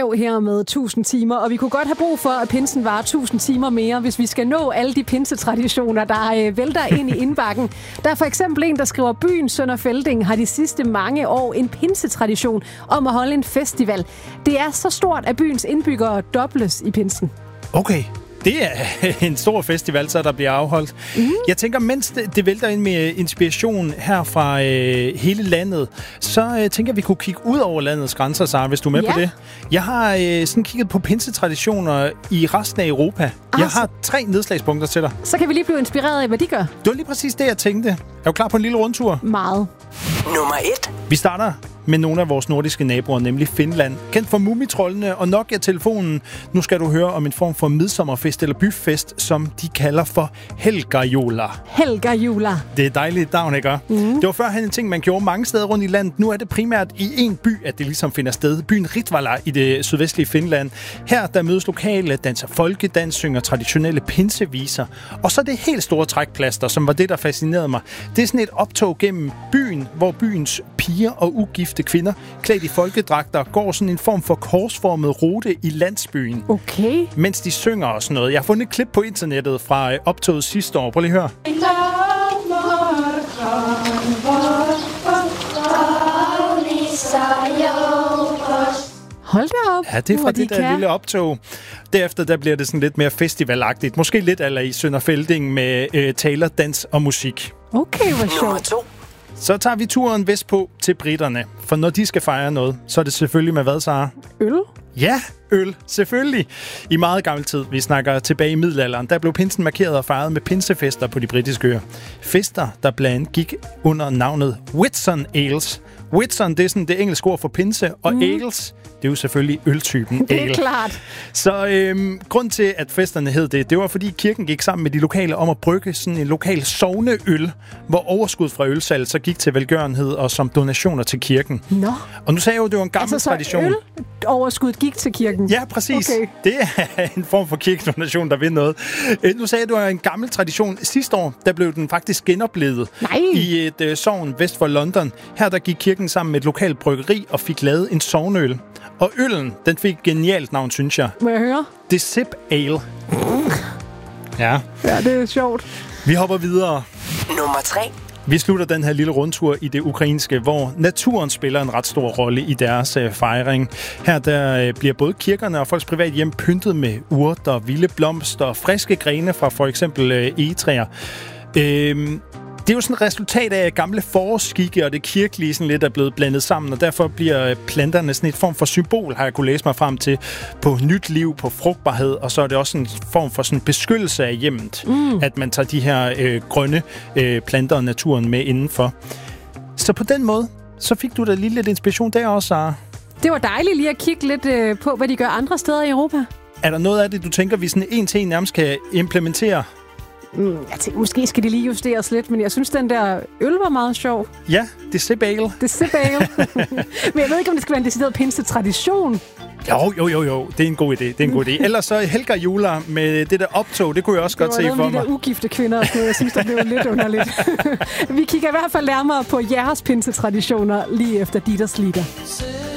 nå her med 1000 timer, og vi kunne godt have brug for, at pinsen var 1000 timer mere, hvis vi skal nå alle de pinsetraditioner, der vælter ind i indbakken. Der er for eksempel en, der skriver, byen Sønder Felding har de sidste mange år en pinsetradition om at holde en festival. Det er så stort, at byens indbyggere dobles i pinsen. Okay. Det er en stor festival, så der bliver afholdt. Jeg tænker, mens det vælter ind med inspiration her fra hele landet, så tænker jeg, vi kunne kigge ud over landets grænser, Sara, hvis du er med på det. Jeg har sådan kigget på pinsetraditioner i resten af Europa. Jeg har 3 nedslagspunkter til dig. Så kan vi lige blive inspireret af, hvad de gør. Det var lige præcis det, jeg tænkte. Er du klar på en lille rundtur? Meget. Nummer 1. Vi starter med nogle af vores nordiske naboer, nemlig Finland. Kendt for Mumitrollene og Nokia-telefonen. Nu skal du høre om en form for midsommerfest eller byfest, som de kalder for Helgajula. Helgajula. Det er et dejligt navn, ikke? Det var førhen en ting, man gjorde mange steder rundt i landet. Nu er det primært i en by, at det ligesom finder sted. Byen Ritvala i det sydvestlige Finland. Her der mødes lokale, danser folkedans, synger traditionelle pinseviser. Og så det helt store trækplaster, som var det, der fascinerede mig. Det er sådan et optog gennem byen, hvor byens piger og ugifte kvinder, klædt i folkedragter, går sådan en form for korsformet rute i landsbyen. Okay. Mens de synger og sådan noget. Jeg har fundet et klip på internettet fra optoget sidste år. Prøv lige at høre. Hold da op. Ja, det er fra det der lille optog. Derefter der bliver det sådan lidt mere festivalagtigt. Måske lidt eller i Sønder Felding med taler, dans og musik. Okay, hvor sjovt. Nummer 2. Så tager vi turen vestpå til britterne. For når de skal fejre noget, så er det selvfølgelig med hvad, Sara? Øl? Ja, øl. Selvfølgelig. I meget gammel tid, vi snakker tilbage i middelalderen, der blev pinsen markeret og fejret med pinsefester på de britiske øer. Fester, der blandt andet gik under navnet Whitsun Ales. Whitsun, det er sådan det engelske ord for pinse, og ales, det er jo selvfølgelig øltypen Det er ale. klart. Så grund til, at festerne hed det var, fordi kirken gik sammen med de lokale om at brygge sådan en lokal sogneøl, hvor overskud fra ølsalg så gik til velgørenhed og som donationer til kirken. Nå. Og nu sagde jeg jo, det var en gammel tradition. Altså, overskuddet gik til kirken? Ja, præcis. Okay. Det er en form for kirkedonation, der vil noget. Nu sagde jeg, det var en gammel tradition. Sidste år, der blev den faktisk genoplevet i et sogn vest for London. Her der gik kirken sammen med et lokalt bryggeri og fik lavet en sogneøl. Og øllen, den fik et genialt navn, synes jeg. Må jeg høre? Det Sip Ale. Ja. Ja, det er sjovt. Vi hopper videre. Nummer 3. Vi slutter den her lille rundtur i det ukrainske, hvor naturen spiller en ret stor rolle i deres fejring. Her der bliver både kirkerne og folks privat hjem pyntet med urter, vilde blomster og friske grene fra for eksempel egetræer. Det er jo sådan et resultat af, at gamle forårsskikke og det kirkelige sådan lidt er blevet blandet sammen, og derfor bliver planterne sådan et form for symbol, har jeg kunne læse mig frem til, på nyt liv, på frugtbarhed, og så er det også en form for sådan beskyttelse af hjemmet, at man tager de her grønne planter og naturen med indenfor. Så på den måde, så fik du da lige lidt inspiration der også, Sara. Det var dejligt lige at kigge lidt på, hvad de gør andre steder i Europa. Er der noget af det, du tænker, vi sådan en til en nærmest kan implementere? Jeg tænker, måske skal det lige justeres lidt, men jeg synes, den der øl var meget sjov. Ja, det Sip Ale. Det Sip Ale. Men jeg ved ikke, om det skal være en decideret pinsetradition. Jo. Det er en god idé. Ellers så Helgajula med det der optog, det kunne jeg også godt se for mig. Det var de der ugifte kvinder, så jeg synes, det blev lidt underligt. Vi kigger i hvert fald nærmere på jeres pinsetraditioner lige efter Dieters Lieder.